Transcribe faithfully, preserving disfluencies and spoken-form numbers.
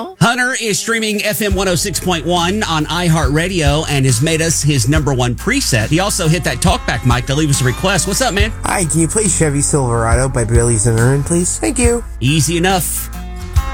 Hunter is streaming F M one oh six point one on iHeartRadio and has made us his number one preset. He also hit that talkback mic to leave us a request. What's up, man? Hi, can you play Chevy Silverado by Billy Zinnerin, please? Thank you. Easy enough.